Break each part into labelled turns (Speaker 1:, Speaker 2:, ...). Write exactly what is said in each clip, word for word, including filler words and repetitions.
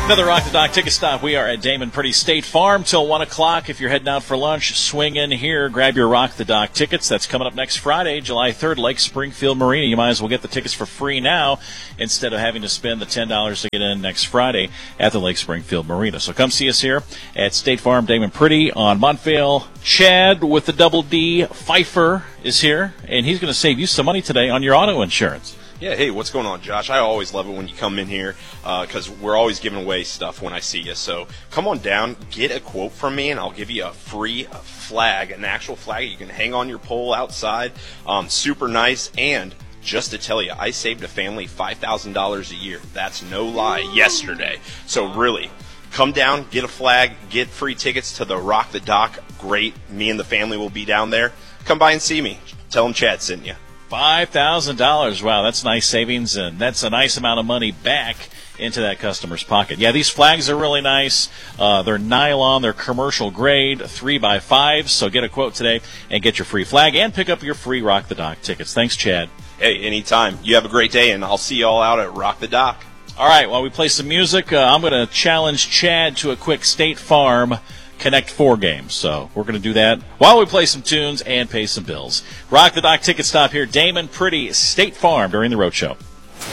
Speaker 1: Another Rock the Dock ticket stop. We are at Damon Pretty State Farm till one o'clock. If you're heading out for lunch, swing in here. Grab your Rock the Dock tickets. That's coming up next Friday, July third, Lake Springfield Marina. You might as well get the tickets for free now instead of having to spend the ten dollars to get in next Friday at the Lake Springfield Marina. So come see us here at State Farm Damon Pretty on Montvale. Chad with the double D, Pfeiffer, is here, and he's going to save you some money today on your auto insurance.
Speaker 2: Yeah, hey, what's going on, Josh? I always love it when you come in here because uh, we're always giving away stuff when I see you. So come on down, get a quote from me, and I'll give you a free flag, an actual flag you can hang on your pole outside. Um, super nice. And just to tell you, I saved a family five thousand dollars a year. That's no lie, yesterday. So really, come down, get a flag, get free tickets to the Rock the Dock. Great. Me and the family will be down there. Come by and see me. Tell them Chad sent you.
Speaker 1: five thousand dollars. Wow, that's nice savings, and that's a nice amount of money back into that customer's pocket. Yeah, these flags are really nice. Uh, they're nylon. They're commercial grade, three by five. So get a quote today and get your free flag and pick up your free Rock the Dock tickets. Thanks, Chad.
Speaker 2: Hey, anytime. You have a great day, and I'll see you all out at Rock the Dock.
Speaker 1: All right, while we play some music, uh, I'm going to challenge Chad to a quick State Farm Connect Four games. So we're going to do that while we play some tunes and pay some bills. Rock the Dock ticket stop here, Damon Pretty State Farm during the Road Show.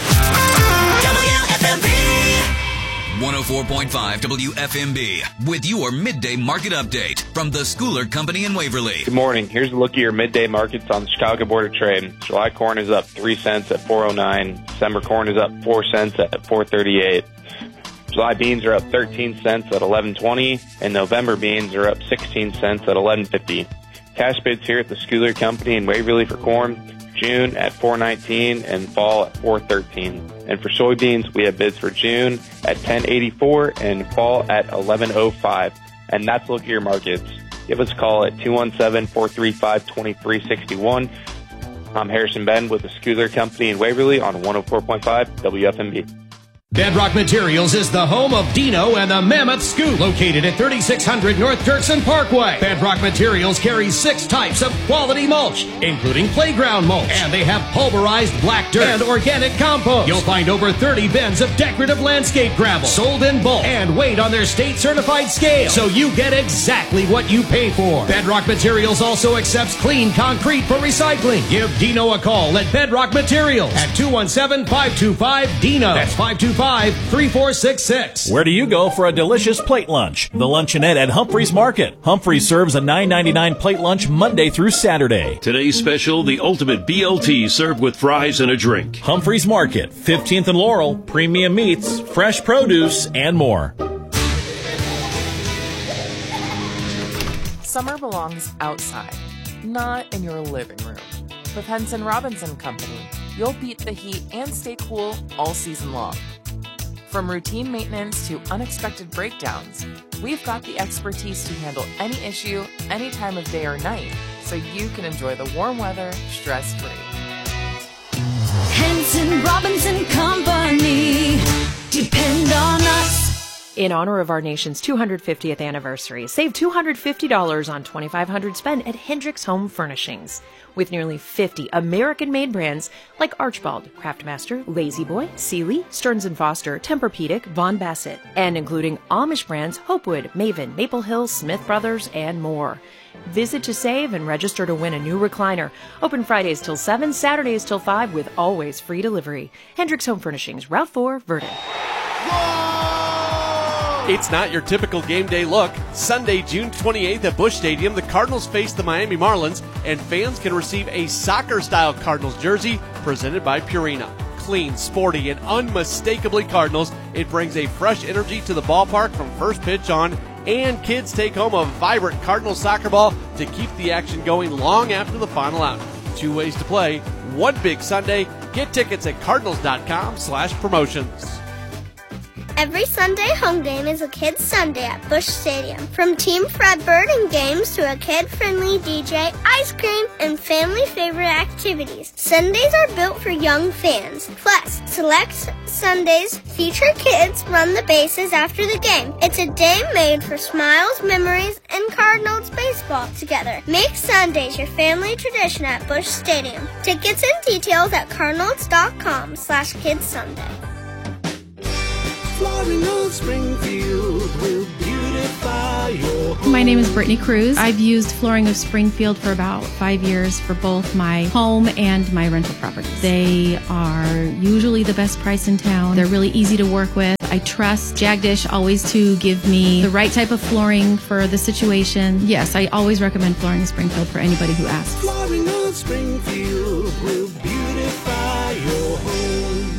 Speaker 3: one oh four point five W F M B with your midday market update from the Schooler Company in Waverly.
Speaker 4: Good morning. Here's a look at your midday markets on the Chicago Board of Trade. July corn is up three cents at four oh nine. December corn is up four cents at four thirty-eight. July beans are up thirteen cents at eleven twenty, and November beans are up sixteen cents at eleven fifty. Cash bids here at the Schooler Company in Waverly for corn, June at four nineteen and fall at four thirteen. And for soybeans, we have bids for June at ten eighty-four and fall at eleven oh five. And that's a look at your markets. Give us a call at two one seven, four three five, two three six one. I'm Harrison Ben with the Schooler Company in Waverly on one oh four point five W F M B.
Speaker 5: Bedrock Materials is the home of Dino and the Mammoth Scoop, located at thirty-six hundred North Dirksen Parkway. Bedrock Materials carries six types of quality mulch, including playground mulch, and they have pulverized black dirt and organic compost. You'll find over thirty bins of decorative landscape gravel, sold in bulk, and weighed on their state-certified scale, so you get exactly what you pay for. Bedrock Materials also accepts clean concrete for recycling. Give Dino a call at Bedrock Materials at two one seven, five two five, D I N O. That's five two five, three four six six.
Speaker 1: Where do you go for a delicious plate lunch? The Luncheonette at Humphreys Market. Humphreys serves a nine ninety-nine plate lunch Monday through Saturday.
Speaker 6: Today's special, the ultimate B L T served with fries and a drink.
Speaker 1: Humphreys Market, fifteenth and Laurel, premium meats, fresh produce, and more.
Speaker 7: Summer belongs outside, not in your living room. With Henson Robinson Company, you'll beat the heat and stay cool all season long. From routine maintenance to unexpected breakdowns, we've got the expertise to handle any issue, any time of day or night, so you can enjoy the warm weather stress-free.
Speaker 8: Henson Robinson Company, depend on us.
Speaker 9: In honor of our nation's two hundred fiftieth anniversary, save two hundred fifty dollars on twenty-five hundred dollars spent at Hendricks Home Furnishings. With nearly fifty American-made brands like Archibald, Craftmaster, Lazy Boy, Sealy, Stearns and Foster, Tempur-Pedic, Von Bassett, and including Amish brands Hopewood, Maven, Maple Hill, Smith Brothers, and more. Visit to save and register to win a new recliner. Open Fridays till seven, Saturdays till five with always free delivery. Hendricks Home Furnishings, Route four, Verdon.
Speaker 10: It's not your typical game day look. Sunday, June twenty-eighth at Busch Stadium, the Cardinals face the Miami Marlins, and fans can receive a soccer-style Cardinals jersey presented by Purina. Clean, sporty, and unmistakably Cardinals, it brings a fresh energy to the ballpark from first pitch on, and kids take home a vibrant Cardinals soccer ball to keep the action going long after the final out. Two ways to play, one big Sunday. Get tickets at cardinals.com slash promotions.
Speaker 11: Every Sunday home game is a Kids Sunday at Busch Stadium. From Team Fred Birding games to a kid-friendly D J, ice cream, and family-favorite activities. Sundays are built for young fans. Plus, select Sundays feature kids run the bases after the game. It's a day made for smiles, memories, and Cardinals baseball together. Make Sundays your family tradition at Busch Stadium. Tickets and details at cardinals.com slash kids Sunday.
Speaker 12: Flooring of Springfield will beautify your home.
Speaker 13: My name is Brittany Cruz. I've used Flooring of Springfield for about five years for both my home and my rental properties. They are usually the best price in town. They're really easy to work with. I trust Jagdish always to give me the right type of flooring for the situation. Yes, I always recommend Flooring of Springfield for anybody who asks.
Speaker 12: Flooring of Springfield will beautify your home.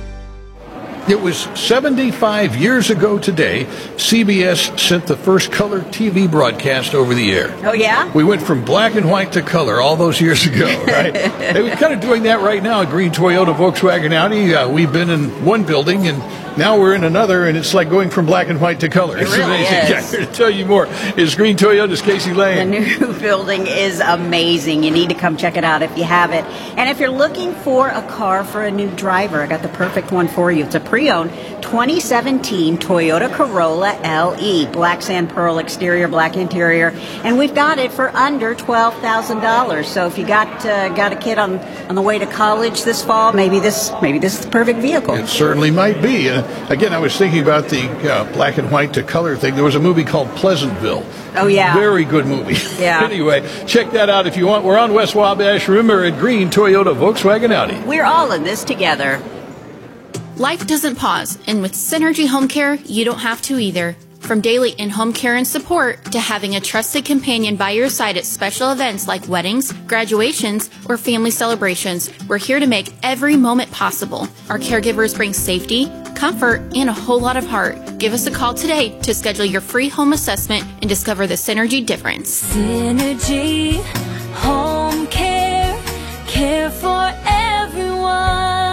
Speaker 14: It was seventy-five years ago today, C B S sent the first color T V broadcast over the air.
Speaker 15: Oh, yeah?
Speaker 14: We went from black and white to color all those years ago, right? They were kind of doing that right now at Green Toyota Volkswagen Audi. Uh, we've been in one building, and now we're in another, and it's like going from black and white to color.
Speaker 15: It
Speaker 14: it's
Speaker 15: really
Speaker 14: amazing.
Speaker 15: is.
Speaker 14: Yeah, here to tell you more is Green Toyota's Casey Lane.
Speaker 15: The new building is amazing. You need to come check it out if you haven't. And if you're looking for a car for a new driver, I got the perfect one for you. It's a pre-owned twenty seventeen Toyota Corolla L E. Black sand pearl exterior, black interior. And we've got it for under twelve thousand dollars. So if you got uh, got a kid on, on the way to college this fall, maybe this maybe this is the perfect vehicle.
Speaker 14: It certainly might be. Uh, again, I was thinking about the uh, black and white to color thing. There was a movie called Pleasantville.
Speaker 15: Oh, yeah.
Speaker 14: Very good movie.
Speaker 15: Yeah.
Speaker 14: Anyway, check that out if you want. We're on West Wabash. Remember, at Green Toyota Volkswagen Audi.
Speaker 15: We're all in this together.
Speaker 16: Life doesn't pause, and with Synergy Home Care, you don't have to either. From daily in-home care and support to having a trusted companion by your side at special events like weddings, graduations, or family celebrations, we're here to make every moment possible. Our caregivers bring safety, comfort, and a whole lot of heart. Give us a call today to schedule your free home assessment and discover the Synergy difference.
Speaker 8: Synergy Home Care, care for everyone.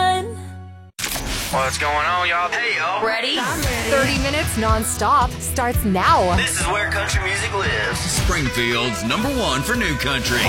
Speaker 17: What's going on, y'all? Hey, y'all.
Speaker 18: Ready? thirty minutes non-stop starts now.
Speaker 17: This is where country music lives.
Speaker 3: Springfield's number one for new country.